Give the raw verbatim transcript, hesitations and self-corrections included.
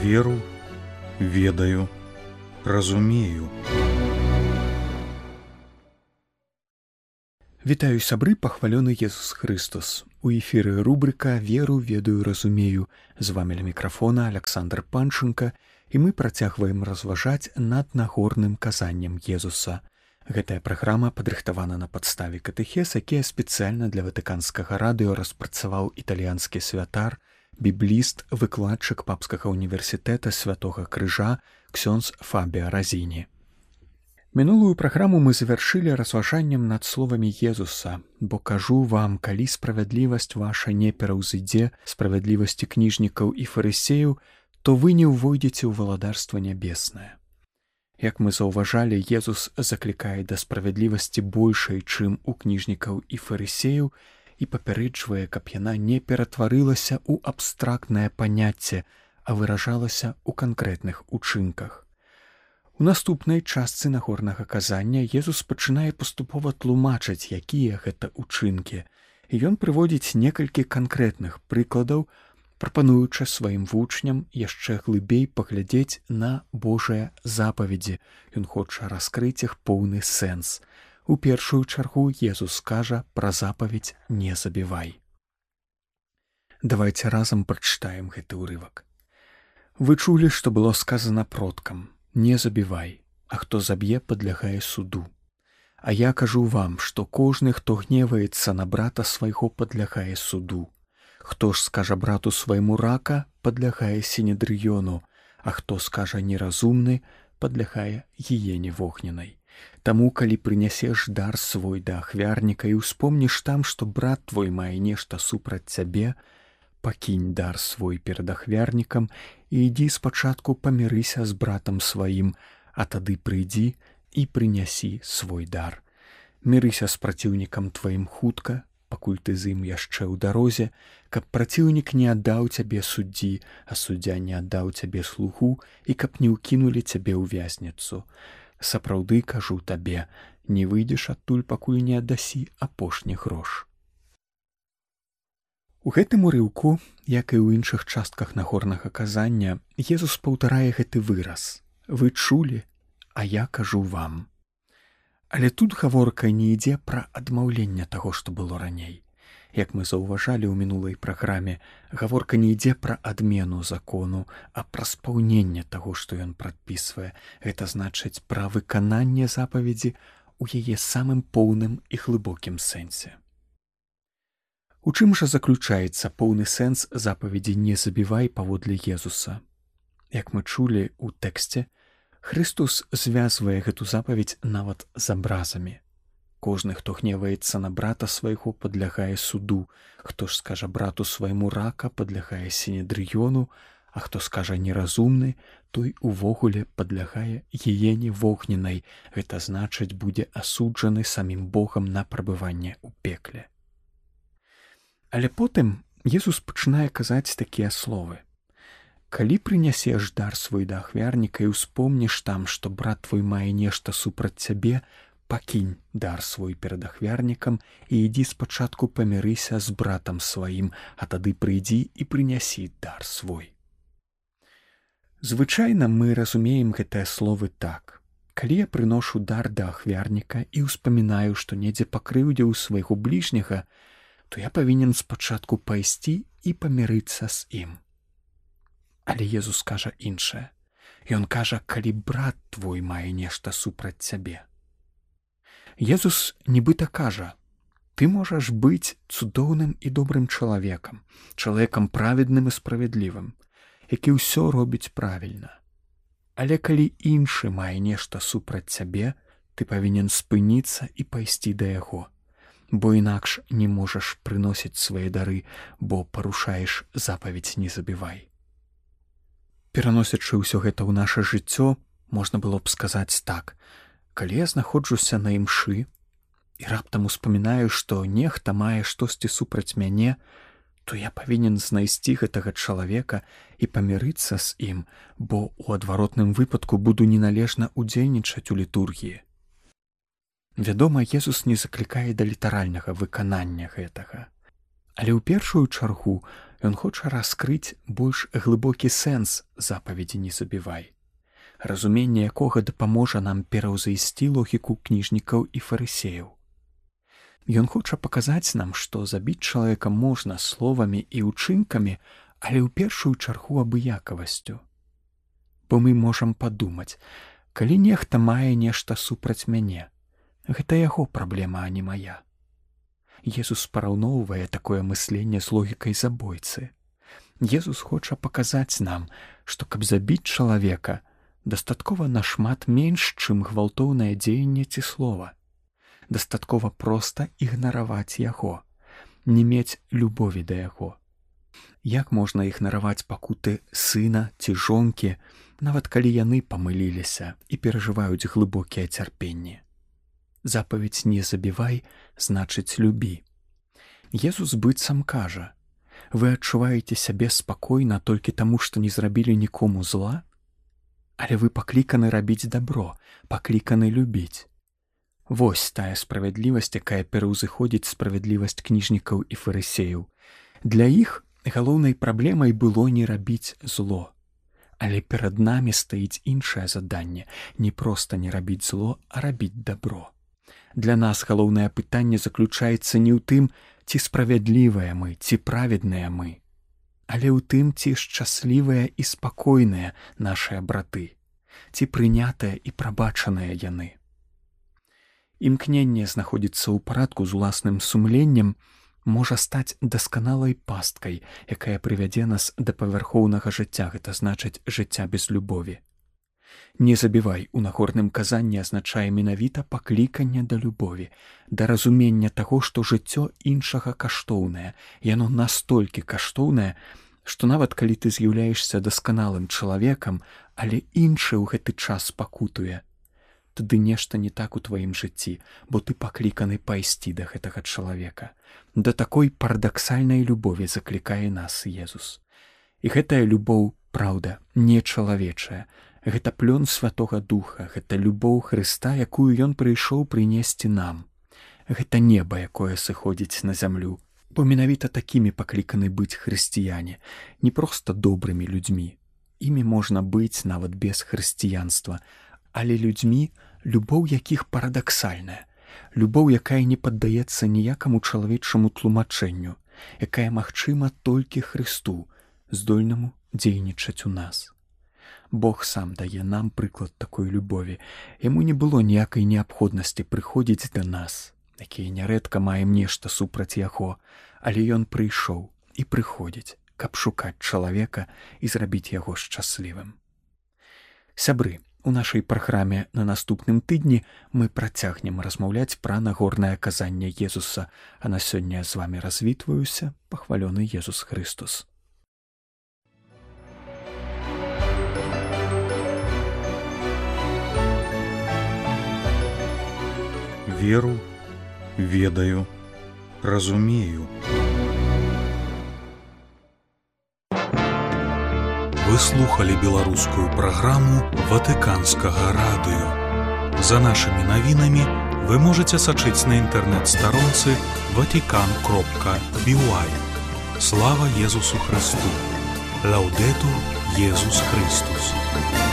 Веру, ведаю, разумею. Вітаю сябры, пахвалёны Езус Христос. У эфіры рубрыка «Веру, ведаю, разумею». З вами ля мікрафона Александр Панченко, і мы працягваем разважаць над нагорным казаннем Езуса. Гэтая праграма падрыхтавана на падставе катэхез, якія спецыяльна для ватыканскага радыё распрацаваў італьянскі святар, бібліст, выкладчык папскага універсітэта Святога Крыжа ксёндз Фабіа Разіні. Мінулую праграму мы завяршылі разважаннем над словамі Езуса, бо кажу вам, калі справядлівасць ваша не пераўзыдзе справядлівасці кніжнікаў і фарысеяў, то вы не ўвойдзеце ў валадарства нябеснае. Як мы заўважалі, Езус заклікае да справядлівасці большай, чым у кніжнікаў і фарысеяў, і папярэджвае, каб яна не ператварылася ў абстрактнае паняцце, а выражалася ў канкрэтных учынках. У наступнай частцы нагорнага казання Езус пачынае паступова тлумачыць, якія гэта учынкі, і ён прыводзіць некалькі канкрэтных прыкладаў, прапануючы сваім вучням яшчэ глыбей паглядзець на Божыя запаведзі. Ён хоча раскрыць іх поўны сэнс. У першую чаргу Езус кажа пра запаведь «Не забівай». Давайце разам прачытаем гэты ўрывак. Вы чулі, што было сказана продкам: «Не забівай, а хто заб'е, падлягае суду. А я кажу вам, што кожны, хто гневаецца на брата свайго, падлягае суду. Хто ж скажа брату свайму рака, падлягае сінедрыёну, а хто скажа неразумны, падлягае гіене вогненай. Таму, калі прынясеш дар свой да ахвярніка і ўспомніш там, што брат твой мае нешта супраць цябе, пакінь дар свой перад ахвярнікам і ідзі спачатку памірыся з братам сваім, а тады прыйдзі і прынясі свой дар. Мірыся з праціўнікам тваім хутка, пакуль ты з ім яшчэ ў дарозе, каб праціўнік не аддаў цябе суддзі, а суддзя не аддаў цябе слугу, і каб не ўкінулі цябе ў вязніцу. Сапраўды кажу табе, не выйдзеш адтуль, пакуль не аддасі апошні грош». У гэтым урыўку, як і ў іншых частках нагорнага казання, Езус паўтарае гэты выраз: «Вы чулі, а я кажу вам». Але тут гаворка не ідзе пра адмаўленне таго, што было раней. Як мы заўважалі ў мінулай праграме, гаворка не ідзе пра адмену закону, а пра спаўненне таго, што ён прадпісвае. Гэта значыць пра выкананне запаведзі ў яе самым поўным і глыбокім сэнсе. У чым жа заключаецца поўны сэнс запаведзі «Не забівай» паводле Езуса? Як мы чулі ў тэксце, Христус звязвае гэту запаведь нават з абразамі. Кожны, хто гневаецца на брата свайго, падлягае суду. Хто ж скажа брату свайму рака, падлягае сінедрыёну, а хто скажа неразумны, той увогуле падлягае гіене вогненай. Гэта значыць, будзе асуджаны самім Богам на прабыванне ў пекле. Але потым Езус пачынае казаць такія словы: «Калі прынясеш дар свой да ахвярніка і ўспомніш там, што брат твой мае нешта супраць цябе, пакінь дар свой перад ахвярнікам і ідзі спачатку памірыся з братам сваім, а тады прыйдзі і прынясі дар свой». Звычайна мы разумеем гэтыя словы так: калі я прыношу дар да ахвярніка і ўспамінаю, што недзе пакрыўдзіў свайго бліжняга, то я павінен спачатку пайсці і памірыцца з ім. Але Езус кажа іншае. Ён кажа, калі брат твой мае нешта супраць цябе. Езус нібыта кажа: ты можаш быць цудоўным і добрым чалавекам, чалавекам праведным і справядлівым, які ўсё робіць правільна. Але калі іншы мае нешта супраць цябе, ты павінен спыніцца і пайсці да яго, бо інакш не можаш прыносіць свае дары, бо парушаеш запаведь «Не забівай». Пераносячы ўсё гэта ў наша жыццё, можна было б сказаць так: калі я знаходжуся на імшы і раптам успамінаю, што нехта мае штосьці супраць мяне, то я павінен знайсці гэтага чалавека і памірыцца з ім, бо ў адваротным выпадку буду неналежна ўдзельнічаць у літургіі. Вядома, Езус не заклікае да літаральнага выканання гэтага, Але ў першую чаргу ён хоча раскрыць больш глыбокі сэнс запаведзі «Не забівай», разуменне якога дапаможа нам пераўзайсці логіку кніжнікаў і фарысеяў. Ён хоча паказаць нам, што забіць чалавека можна словамі і ўчынкамі, але ў першую чаргу абыякавасцю. Бо мы можам падумаць, калі нехта мае нешта супраць мяне, гэта яго праблема, а не мая. Езус параўноўвае такое мысленне з логікай забойцы. Езус хоча паказаць нам, што каб забіць чалавека, дастаткова нашмат менш, чым гвалтоўнае дзеянне ці слова. Дастаткова проста ігнараваць яго, не мець любові да яго. Як можна ігнараваць пакуты сына ці жонкі, нават калі яны памыліліся і перажываюць глыбокія цярпенні? Запаведь «Не забівай» значыць «любі». Езус быццам кажа: вы адчуваеце сябе спакойна толькі таму, што не зрабілі нікому зла? Але вы пакліканы рабіць дабро, пакліканы любіць. Вось тая справядлівасць, якая пераўзыходзіць справядлівасць кніжнікаў і фарысеяў. Для іх галоўнай праблемай было не рабіць зло. Але перад намі стаіць іншае заданне — не проста не рабіць зло, а рабіць дабро. Для нас галоўнае пытанне заключаецца не ў тым, ці справядлівыя мы, ці праведныя мы, але ў тым, ці шчаслівыя і спакойныя нашыя браты, ці прынятыя і прабачаныя яны. Імкненне знаходзіцца ў парадку з уласным сумленнем можа стаць дасканалай пасткай, якая прывядзе нас да павярхоўнага жыцця, гэта значыць жыцця без любові. «Не забівай» у нагорным казанні азначае менавіта пакліканне да любові, да разумення таго, што жыццё іншага каштоўнае, яно настолькі каштоўнае, што нават калі ты з'яўляешся дасканалым чалавекам, але іншы ў гэты час пакутуе, тады нешта не так у тваім жыцці, бо ты пакліканы пайсці да гэтага чалавека. Да такой парадаксальнай любові заклікае нас Езус. І гэтая любоў, праўда, не чалавечая. Гэта плён Святога Духа, гэта любоў Хрыста, якую ён прыйшоў прынесці нам. Гэта неба, якое сыходзіць на зямлю. Бо менавіта такімі пакліканы быць хрысціяне, не проста добрымі людзьмі. Імі можна быць нават без хрысціянства, але людзьмі, любоў якіх парадаксальная, любоў, якая не паддаецца ніякаму чалавечаму тлумачэнню, якая магчыма толькі Хрысту, здольнаму дзейнічаць у нас. Бог сам дае нам прыклад такой любові. Яму не было ніякай неабходнасці прыходзіць да нас, якія нярэдка маем нешта супраць яго, але ён прыйшоў і прыходзіць, каб шукаць чалавека і зрабіць яго шчаслівым. Сябры, у нашай праграме на наступным тыдні мы працягнем размаўляць пра нагорнае казанне Езуса, а на сёння з вамі развітваюся, пахвалёны Езус Хрыстус. Веру, ведаю, разумею. Вы слухали беларускую праграму Ватыканскага радыё. За нашымі навінамі вы можаце сачыць на інтэрнэт-старонцы ватикан кропка би уай. Слава Езусу Хрысту! Лаўдэтур Езус Христус!